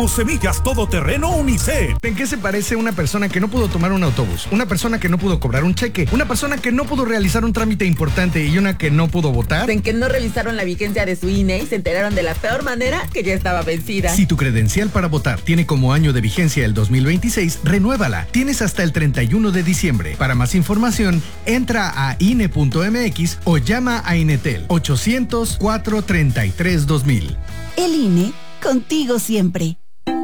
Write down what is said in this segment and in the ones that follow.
Semillas todoterreno Unicet. ¿En qué se parece una persona que no pudo tomar un autobús, una persona que no pudo cobrar un cheque, una persona que no pudo realizar un trámite importante y una que no pudo votar? En que no revisaron la vigencia de su INE y se enteraron de la peor manera que ya estaba vencida. Si tu credencial para votar tiene como año de vigencia el 2026, renuévala. Tienes hasta el 31 de diciembre. Para más información, entra a INE.mx o llama a Inetel 800-433-2000. El INE, contigo siempre.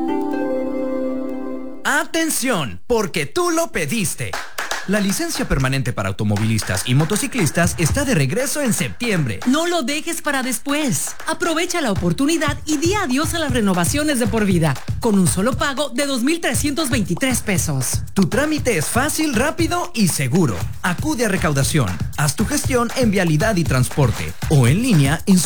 ¡Atención! Porque tú lo pediste. La licencia permanente para automovilistas y motociclistas está de regreso en septiembre. No lo dejes para después. Aprovecha la oportunidad y di adiós a las renovaciones de por vida, con un solo pago de 2,323 pesos. Tu trámite es fácil, rápido y seguro. Acude a recaudación. Haz tu gestión en Vialidad y Transporte o en línea en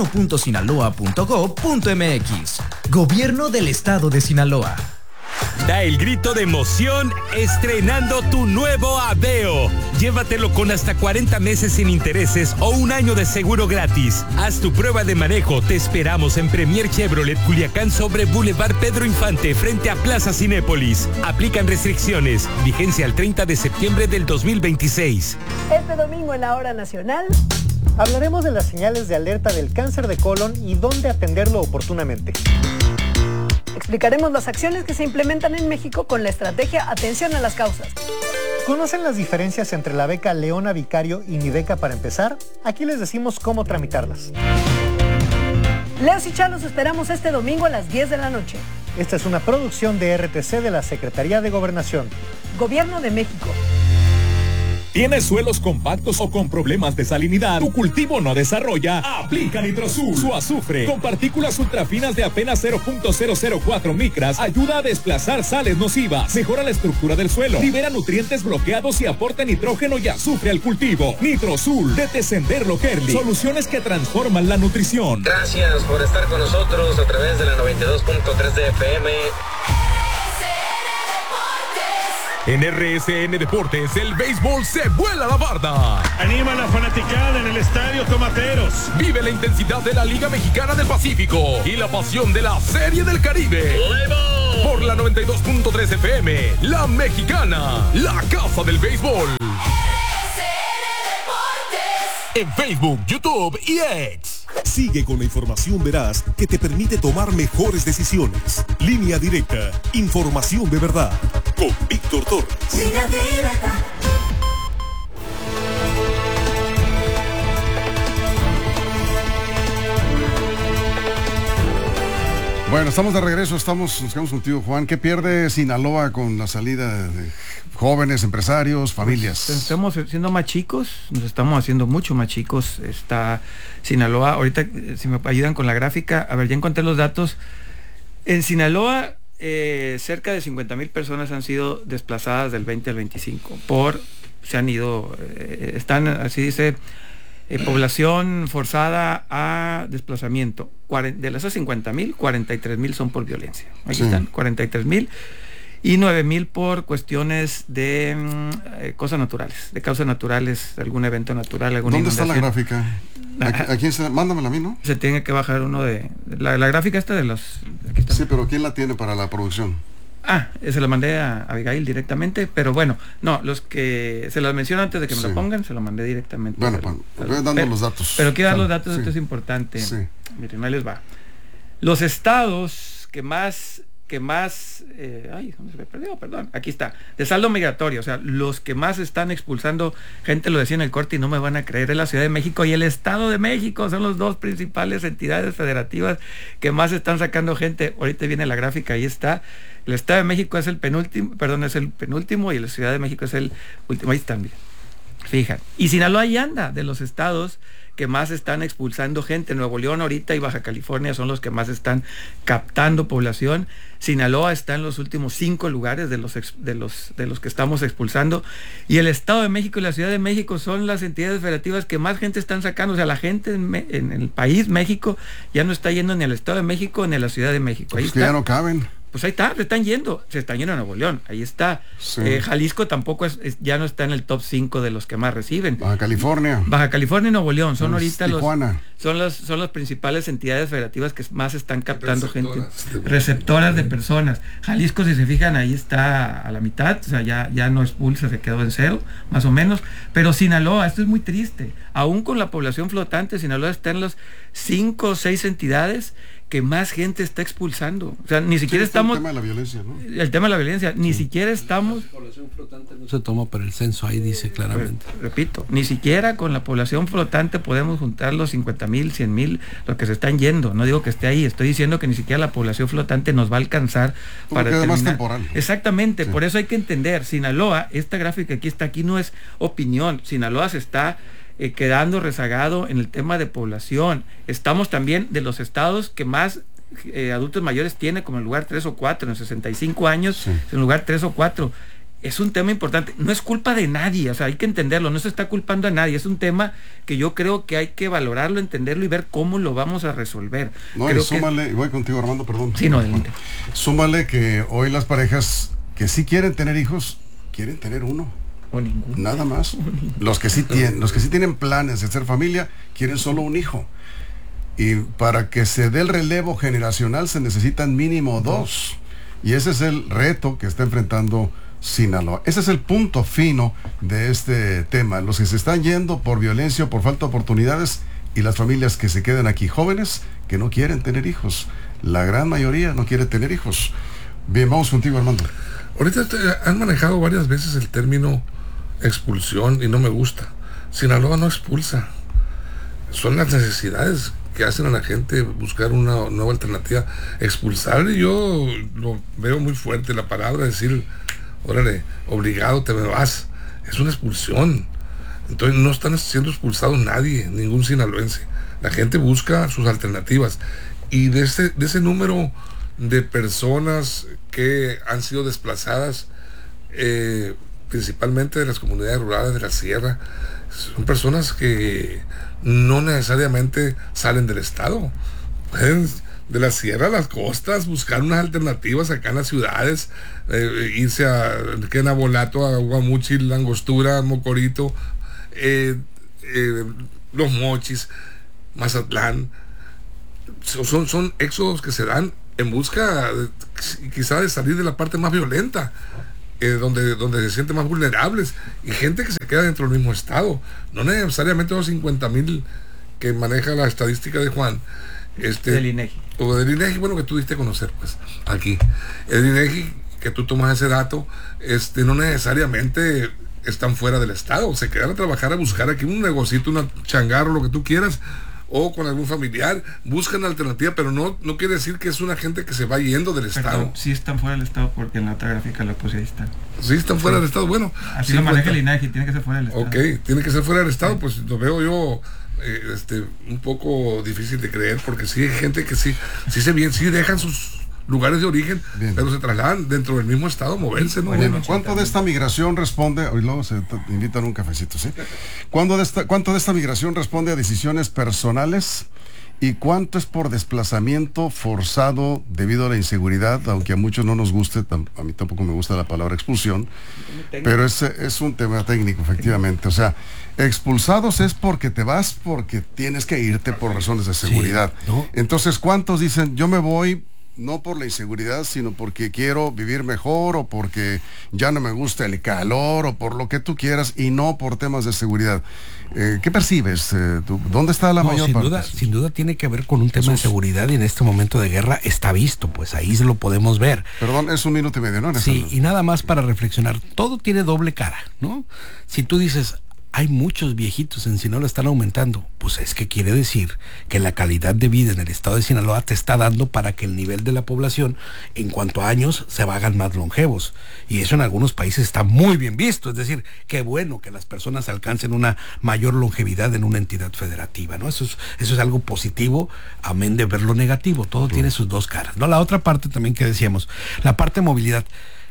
ciudadano.sinaloa.gov.mx. Gobierno del Estado de Sinaloa. Da el grito de emoción estrenando tu nuevo Aveo. Llévatelo con hasta 40 meses sin intereses o un año de seguro gratis. Haz tu prueba de manejo. Te esperamos en Premier Chevrolet Culiacán sobre Boulevard Pedro Infante frente a Plaza Cinépolis. Aplican restricciones. Vigencia al 30 de septiembre del 2026. Este domingo en la Hora Nacional hablaremos de las señales de alerta del cáncer de colon y dónde atenderlo oportunamente. Explicaremos las acciones que se implementan en México con la estrategia Atención a las Causas. ¿Conocen las diferencias entre la beca Leona Vicario y Mi Beca para Empezar? Aquí les decimos cómo tramitarlas. Leos y Chalos esperamos este domingo a las 10 de la noche. Esta es una producción de RTC de la Secretaría de Gobernación. Gobierno de México. ¿Tienes suelos compactos o con problemas de salinidad? ¿Tu cultivo no desarrolla? Aplica Nitrosul. Su azufre, con partículas ultrafinas de apenas 0.004 micras, ayuda a desplazar sales nocivas, mejora la estructura del suelo, libera nutrientes bloqueados y aporta nitrógeno y azufre al cultivo. Nitrosul, de Tessenderlo Kerli. Soluciones que transforman la nutrición. Gracias por estar con nosotros a través de la 92.3 de FM. En RSN Deportes, el béisbol se vuela la barda. Anima a la fanaticada en el Estadio Tomateros. Vive la intensidad de la Liga Mexicana del Pacífico y la pasión de la Serie del Caribe. Por la 92.3 FM, La Mexicana, la casa del béisbol. En Facebook, YouTube y X. Sigue con la información veraz que te permite tomar mejores decisiones. Línea Directa, información de verdad. Con Víctor Torres. Línea Directa. Bueno, estamos de regreso, nos quedamos contigo, Juan. ¿Qué pierde Sinaloa con la salida de jóvenes, empresarios, familias? Pues estamos siendo más chicos, nos estamos haciendo mucho más chicos. Está Sinaloa, ahorita si me ayudan con la gráfica, a ver, ya encontré los datos. En Sinaloa, cerca de 50,000 personas han sido desplazadas del 20 al 25, se han ido, están, así dice, población forzada a desplazamiento. De esas 50,000, 43,000 son por violencia. Aquí están, 43,000 y 9,000 por cuestiones de cosas naturales, de causas naturales, algún evento natural, alguna ¿Dónde inundación. está la gráfica? Aquí mándamela a mí, ¿no? Se tiene que bajar uno de la gráfica esta de los. Aquí está. Sí, pero ¿quién la tiene para la producción? Se la mandé a Abigail directamente, pero bueno, no, los que se las menciono antes de que me lo pongan, se lo mandé directamente. Bueno, voy dando los datos. Pero quiero dar los datos, esto es importante. Sí. Miren, ahí les va. Los estados que más ¿dónde se me perdió? Perdón, aquí está, de saldo migratorio, o sea, los que más están expulsando gente, lo decía en el corte y no me van a creer, es la Ciudad de México y el Estado de México, son los dos principales entidades federativas que más están sacando gente. Ahorita viene la gráfica, ahí está. El Estado de México es el penúltimo y la Ciudad de México es el último. Ahí están, miren. Fijan. Y Sinaloa ahí anda, de los estados que más están expulsando gente. Nuevo León ahorita y Baja California son los que más están captando población. Sinaloa está en los últimos 5 lugares de los que estamos expulsando. Y el Estado de México y la Ciudad de México son las entidades federativas que más gente están sacando. O sea, la gente en el país, México, ya no está yendo ni al Estado de México ni a la Ciudad de México. Pues ahí está. Ya no caben. pues ahí está, se están yendo a Nuevo León, ahí está. Sí. Jalisco tampoco ya no está en el top 5 de los que más reciben. Baja California y Nuevo León son ahorita Tijuana. son las principales entidades federativas que más están captando receptoras de personas. Jalisco, si se fijan, ahí está a la mitad, o sea, ya no expulsa, se quedó en 0, más o menos. Pero Sinaloa, esto es muy triste, aún con la población flotante, Sinaloa está en las 5 o 6 entidades que más gente está expulsando. O sea, ni siquiera estamos... El tema de la violencia, ¿no? El tema de la violencia, ni siquiera estamos... La población flotante no se toma por el censo, ahí dice claramente. Repito, ni siquiera con la población flotante podemos juntar los 50,000, 100,000, los que se están yendo. No digo que esté ahí, estoy diciendo que ni siquiera la población flotante nos va a alcanzar para terminar. Temporal. Exactamente, sí. Por eso hay que entender, Sinaloa, esta gráfica que está aquí no es opinión, Sinaloa se está... quedando rezagado en el tema de población. Estamos también de los estados que más adultos mayores tiene, como en lugar 3 o 4, en 65 años, sí. En lugar 3 o 4. Es un tema importante, no es culpa de nadie, o sea, hay que entenderlo, no se está culpando a nadie, es un tema que yo creo que hay que valorarlo, entenderlo y ver cómo lo vamos a resolver. No, creo y súmale, voy contigo, Armando, perdón. Sí, no, adelante. Súmale que hoy las parejas que sí quieren tener hijos, quieren tener uno. O ninguno. Nada más. Los que sí tienen planes de hacer familia quieren solo un hijo. Y para que se dé el relevo generacional se necesitan mínimo 2. Y ese es el reto que está enfrentando Sinaloa. Ese es el punto fino de este tema. Los que se están yendo por violencia o por falta de oportunidades, y las familias que se quedan aquí, jóvenes que no quieren tener hijos. La gran mayoría no quiere tener hijos. Bien, vamos contigo, Armando. Ahorita han manejado varias veces el término expulsión y no me gusta. Sinaloa no expulsa, son las necesidades que hacen a la gente buscar una nueva alternativa. Expulsar, y yo lo veo muy fuerte, la palabra decir, órale, obligado te me vas, es una expulsión. Entonces no están siendo expulsados nadie, ningún sinaloense. La gente busca sus alternativas, y de ese número de personas que han sido desplazadas, principalmente de las comunidades rurales de la sierra, son personas que no necesariamente salen del estado, pueden de la sierra a las costas buscar unas alternativas acá en las ciudades, irse a Nabolato, a Guamuchil, Langostura, Mocorito, Los Mochis, Mazatlán. Son éxodos que se dan en busca quizá de salir de la parte más violenta, donde se sienten más vulnerables, y gente que se queda dentro del mismo estado, no necesariamente los 50,000 que maneja la estadística de Juan, del INEGI, o del INEGI, bueno, que tú diste a conocer, pues aquí el INEGI, que tú tomas ese dato, no necesariamente están fuera del estado, se quedan a trabajar, a buscar aquí un negocito, una changarro, lo que tú quieras, o con algún familiar, buscan alternativa, pero no quiere decir que es una gente que se va yendo del estado. Sí están fuera del estado, porque en la otra gráfica lo puse, ahí están. Sí están fuera del estado, bueno. Así lo maneja el INEGI, tiene que ser fuera del estado. Ok, tiene que ser fuera del estado, pues lo veo yo un poco difícil de creer, porque sí hay gente que sí dejan sus lugares de origen, bien, pero se trasladan dentro del mismo estado a moverse, ¿no? Bien, ¿cuánto de esta migración responde, hoy luego se invitan a un cafecito, ¿sí? ¿Cuánto de esta migración responde a decisiones personales y cuánto es por desplazamiento forzado debido a la inseguridad? Aunque a muchos no nos guste, a mí tampoco me gusta la palabra expulsión, pero es un tema técnico, efectivamente. O sea, expulsados es porque te vas, porque tienes que irte por razones de seguridad. Sí, ¿no? Entonces, ¿cuántos dicen, yo me voy no por la inseguridad, sino porque quiero vivir mejor, o porque ya no me gusta el calor, o por lo que tú quieras, y no por temas de seguridad? ¿Qué percibes tú? ¿Dónde está la mayor parte? Sin duda tiene que ver con un tema de seguridad, y en este momento de guerra está visto, pues ahí se lo podemos ver. Perdón, es 1 minuto y medio, ¿no? Sí, y nada más para reflexionar, todo tiene doble cara, ¿no? Si tú dices, hay muchos viejitos en Sinaloa, están aumentando, pues es que quiere decir que la calidad de vida en el estado de Sinaloa te está dando para que el nivel de la población en cuanto a años se hagan más longevos, y eso en algunos países está muy bien visto. Es decir, qué bueno que las personas alcancen una mayor longevidad en una entidad federativa, ¿no? Eso es algo positivo, amén de ver lo negativo. Todo tiene sus dos caras, ¿no? La otra parte también que decíamos, la parte de movilidad.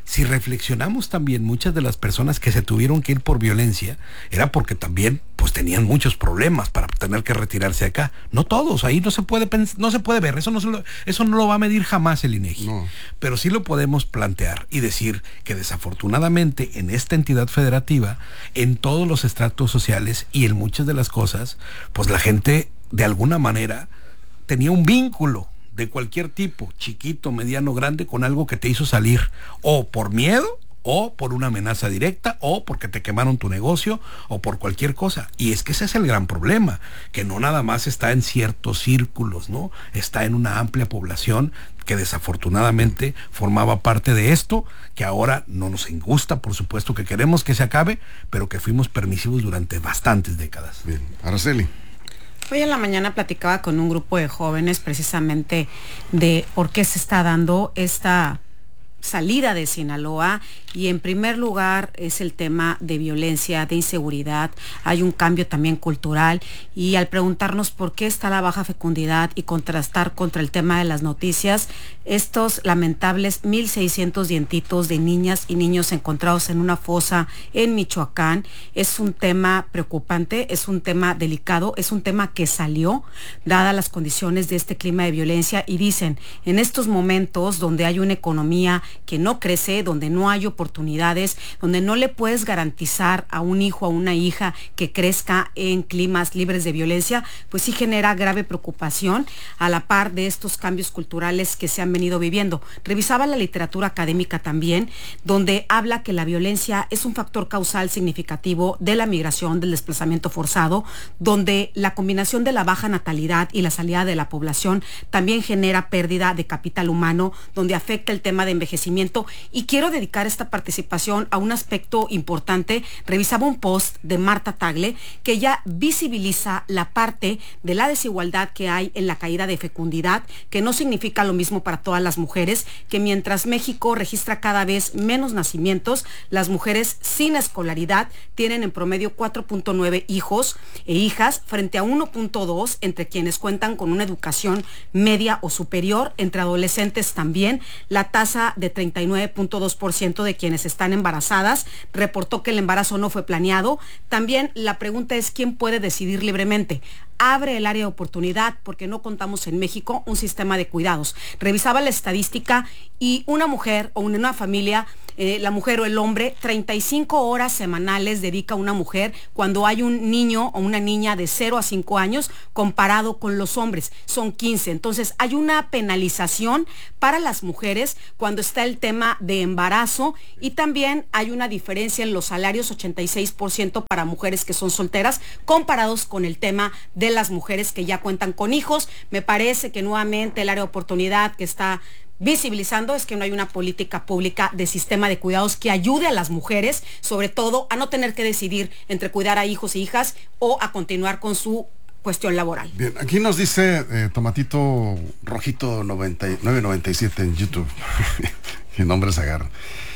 si reflexionamos también, muchas de las personas que se tuvieron que ir por violencia era porque también pues tenían muchos problemas para tener que retirarse acá. No todos, ahí no se puede ver, eso no lo va a medir jamás el INEGI. No. Pero sí lo podemos plantear y decir que desafortunadamente en esta entidad federativa, en todos los estratos sociales y en muchas de las cosas, pues la gente de alguna manera tenía un vínculo de cualquier tipo, chiquito, mediano, grande, con algo que te hizo salir o por miedo, o por una amenaza directa, o porque te quemaron tu negocio, o por cualquier cosa. Y es que ese es el gran problema, que no nada más está en ciertos círculos, ¿no? Está en una amplia población que desafortunadamente formaba parte de esto, que ahora no nos gusta, por supuesto que queremos que se acabe, pero que fuimos permisivos durante bastantes décadas. Bien, Araceli. Hoy en la mañana platicaba con un grupo de jóvenes precisamente de por qué se está dando esta salida de Sinaloa, y en primer lugar es el tema de violencia, de inseguridad. Hay un cambio también cultural, y al preguntarnos por qué está la baja fecundidad y contrastar contra el tema de las noticias, estos lamentables 1,600 dientitos de niñas y niños encontrados en una fosa en Michoacán, es un tema preocupante, es un tema delicado, es un tema que salió dadas las condiciones de este clima de violencia, y dicen, en estos momentos donde hay una economía que no crece, donde no hay oportunidades, donde no le puedes garantizar a un hijo, a una hija que crezca en climas libres de violencia, pues sí genera grave preocupación a la par de estos cambios culturales que se han venido viviendo. Revisaba la literatura académica también, donde habla que la violencia es un factor causal significativo de la migración, del desplazamiento forzado, donde la combinación de la baja natalidad y la salida de la población también genera pérdida de capital humano, donde afecta el tema de envejecimiento. Y quiero dedicar esta participación a un aspecto importante. Revisaba un post de Marta Tagle que ya visibiliza la parte de la desigualdad que hay en la caída de fecundidad, que no significa lo mismo para todas las mujeres, que mientras México registra cada vez menos nacimientos, las mujeres sin escolaridad tienen en promedio 4.9 hijos e hijas frente a 1.2 entre quienes cuentan con una educación media o superior. Entre adolescentes también la tasa de 39.2% de quienes están embarazadas reportó que el embarazo no fue planeado. También la pregunta es, ¿quién puede decidir libremente? Abre el área de oportunidad porque no contamos en México un sistema de cuidados. Revisaba la estadística y una mujer o una familia, la mujer o el hombre, 35 horas semanales dedica una mujer cuando hay un niño o una niña de 0 a 5 años comparado con los hombres, son 15. Entonces hay una penalización para las mujeres cuando está el tema de embarazo, y también hay una diferencia en los salarios, 86% para mujeres que son solteras comparados con el tema de las mujeres que ya cuentan con hijos. Me parece que nuevamente el área de oportunidad que está visibilizando es que no hay una política pública de sistema de cuidados que ayude a las mujeres, sobre todo a no tener que decidir entre cuidar a hijos e hijas o a continuar con su cuestión laboral. Bien, aquí nos dice Tomatito Rojito 997 en YouTube. Qué nombres agarran.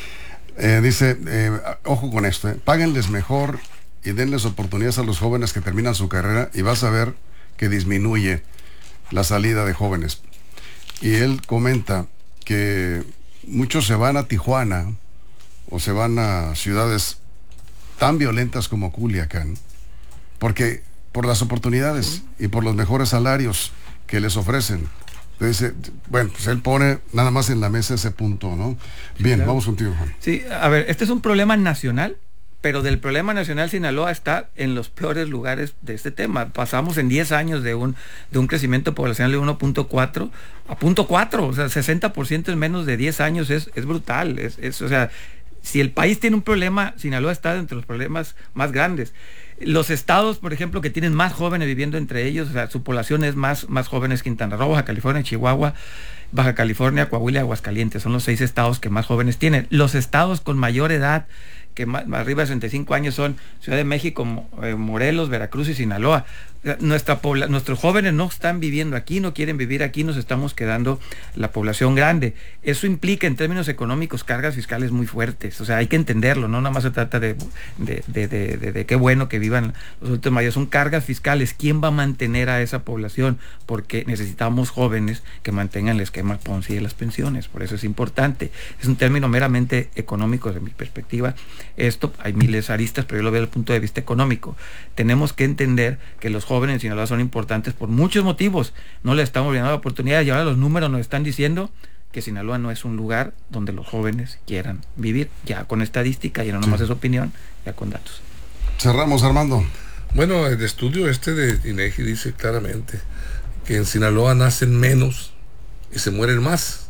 Dice, ojo con esto, páguenles mejor y denles oportunidades a los jóvenes que terminan su carrera y vas a ver que disminuye la salida de jóvenes. Y él comenta que muchos se van a Tijuana o se van a ciudades tan violentas como Culiacán porque por las oportunidades y por los mejores salarios que les ofrecen. Entonces, bueno, pues él pone nada más en la mesa ese punto, ¿no? Bien, claro. Vamos contigo, Juan. Sí, a ver, este es un problema nacional, pero del problema nacional Sinaloa está en los peores lugares de este tema. Pasamos en 10 años de un crecimiento poblacional de 1.4 a 0.4, o sea, 60% en menos de 10 años es brutal. O sea, si el país tiene un problema, Sinaloa está entre los problemas más grandes. Los estados, por ejemplo, que tienen más jóvenes viviendo entre ellos, o sea, su población es más jóvenes: Quintana Roo, Baja California, Chihuahua, Baja California, Coahuila y Aguascalientes. Son los 6 estados que más jóvenes tienen. Los estados con mayor edad, que más arriba de 65 años, son Ciudad de México, Morelos, Veracruz y Sinaloa. Nuestros jóvenes no están viviendo aquí, no quieren vivir aquí, nos estamos quedando la población grande. Eso implica en términos económicos cargas fiscales muy fuertes, o sea, hay que entenderlo, no nada más se trata de qué bueno que vivan los adultos mayores, son cargas fiscales. ¿Quién va a mantener a esa población? Porque necesitamos jóvenes que mantengan el esquema Ponzi de las pensiones, por eso es importante. Es un término meramente económico desde mi perspectiva. Esto, hay miles de aristas, pero yo lo veo desde el punto de vista económico. Tenemos que entender que los jóvenes en Sinaloa son importantes por muchos motivos. No le estamos brindando la oportunidad y ahora los números nos están diciendo que Sinaloa no es un lugar donde los jóvenes quieran vivir, ya con estadística, y no nomás es opinión, ya con datos. Cerramos, Armando. Bueno, el estudio de INEGI dice claramente que en Sinaloa nacen menos y se mueren más.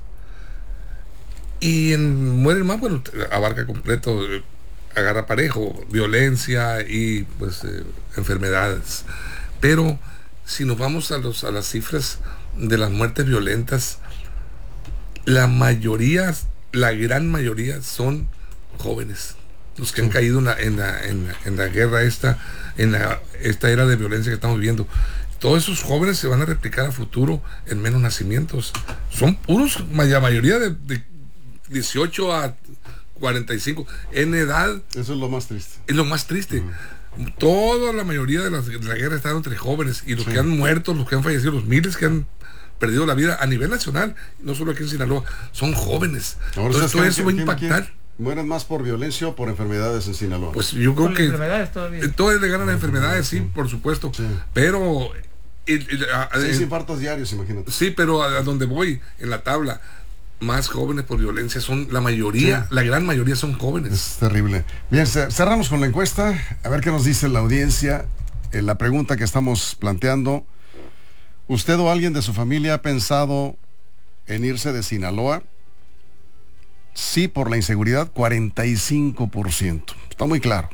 Y mueren más, bueno, abarca completo, agarra parejo, violencia y pues enfermedades. Pero si nos vamos a las cifras de las muertes violentas, la gran mayoría son jóvenes, los que han caído en la guerra esta era de violencia que estamos viviendo. Todos esos jóvenes se van a replicar a futuro en menos nacimientos. Son puros, la mayoría de 18 a 45 en edad. Eso es lo más triste. Es lo más triste. Toda la mayoría de la guerra están entre jóvenes, y los que han muerto, los que han fallecido, los miles que han perdido la vida a nivel nacional, no solo aquí en Sinaloa, son jóvenes. Ahora, entonces todo eso va a impactar. ¿Mueren más por violencia o por enfermedades en Sinaloa? Pues yo creo que todas le ganan las enfermedades, sí, por supuesto, pero 6 infartos diarios, imagínate. Sí, pero a donde voy en la tabla, más jóvenes por violencia son la mayoría, la gran mayoría son jóvenes. Es terrible. Bien, cerramos con la encuesta, a ver qué nos dice la audiencia. La pregunta que estamos planteando: ¿usted o alguien de su familia ha pensado en irse de Sinaloa? Sí, por la inseguridad, 45%. Está muy claro.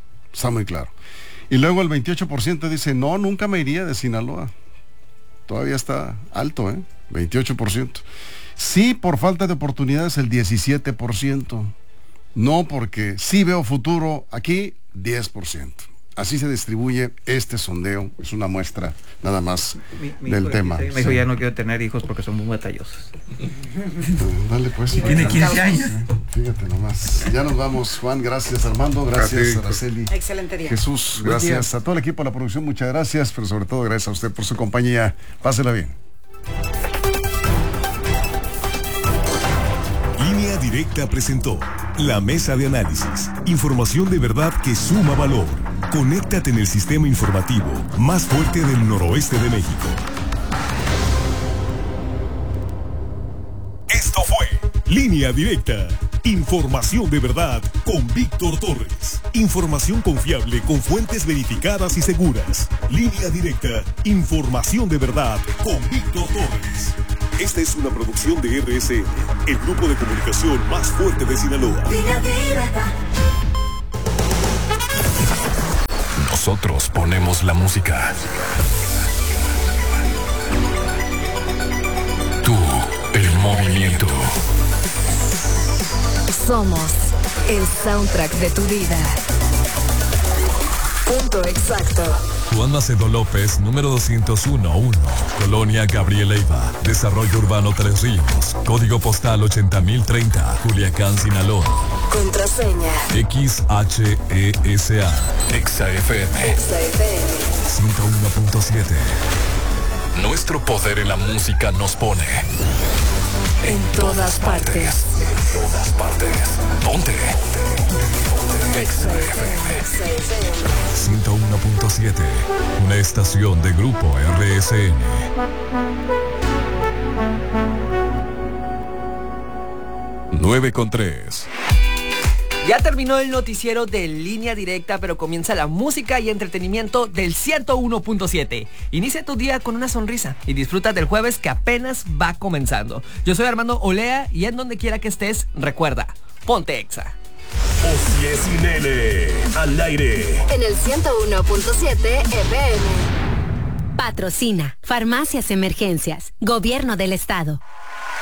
Y luego el 28% dice, no, nunca me iría de Sinaloa. Todavía está alto, 28%. Sí, por falta de oportunidades, el 17%. No, porque sí veo futuro aquí, 10%. Así se distribuye este sondeo. Es una muestra nada más del tema. Me dijo, ya no quiero tener hijos porque son muy batallosos. Dale pues. Tiene 15 años. Fíjate nomás. Ya nos vamos, Juan. Gracias, Armando. Gracias, Araceli. Excelente día. Jesús, gracias a todo el equipo de la producción. Muchas gracias, pero sobre todo gracias a usted por su compañía. Pásela bien. Línea Directa presentó la mesa de análisis. Información de verdad que suma valor. Conéctate en el sistema informativo más fuerte del noroeste de México. Esto fue Línea Directa. Información de verdad con Víctor Torres. Información confiable con fuentes verificadas y seguras. Línea Directa. Información de verdad con Víctor Torres. Esta es una producción de RSN, el grupo de comunicación más fuerte de Sinaloa. Línea Directa. Nosotros ponemos la música. Tú, el movimiento. Somos el soundtrack de tu vida. Punto exacto. Juan Macedo López, número 201-1, Colonia Gabriel Leiva, Desarrollo Urbano Tres Ríos, Código Postal 80030, Culiacán, Sinaloa. Contraseña XHESA, XFM 101.7. Nuestro poder en la música nos pone en todas partes. En todas partes. Ponte. XFM 101.7. Una estación de Grupo RSN. Nueve con 3. Ya terminó el noticiero de Línea Directa, pero comienza la música y entretenimiento del 101.7. Inicia tu día con una sonrisa y disfruta del jueves que apenas va comenzando. Yo soy Armando Olea y en donde quiera que estés, recuerda, ponte Exa. Osies y Nene, al aire. En el 101.7 FM. Patrocina Farmacias Emergencias, Gobierno del Estado.